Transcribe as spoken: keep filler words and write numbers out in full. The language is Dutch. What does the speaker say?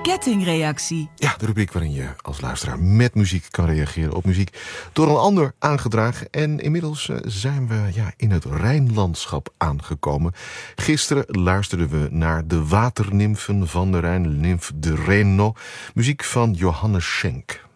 kettingreactie. Ja, de rubriek waarin je als luisteraar met muziek kan reageren op muziek door een ander aangedragen. En inmiddels zijn we ja, in het Rijnlandschap aangekomen. Gisteren luisterden we naar de waternimfen van de Rijn, Nymphe de Reno, muziek van Johannes Schenk.